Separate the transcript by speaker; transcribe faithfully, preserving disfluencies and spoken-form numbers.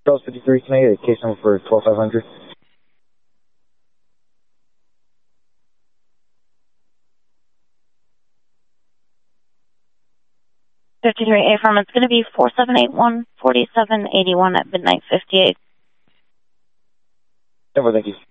Speaker 1: Charles fifty-three, can I get a case number for twelve five hundred?
Speaker 2: fifty-three A firm, it's going to be four seven eight one, four seven eight one at midnight fifty-eight.
Speaker 1: No, thank you.